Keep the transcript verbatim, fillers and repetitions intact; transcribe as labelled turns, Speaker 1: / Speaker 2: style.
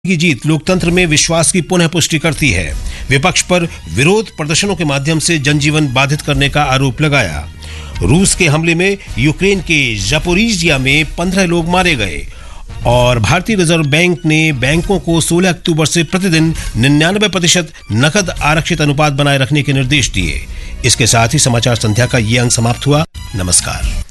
Speaker 1: की जीत लोकतंत्र में विश्वास की पुनः पुष्टि करती है। विपक्ष पर विरोध प्रदर्शनों के माध्यम से जनजीवन बाधित करने का आरोप लगाया। रूस के हमले में यूक्रेन के ज़पोरिजिया में पंद्रह लोग मारे गए। और भारतीय रिजर्व बैंक ने बैंकों को सोलह अक्टूबर से प्रतिदिन निन्यानवे प्रतिशत नकद आरक्षित अनुपात बनाए रखने के निर्देश दिए। इसके साथ ही समाचार संध्या का ये अंक समाप्त हुआ। नमस्कार।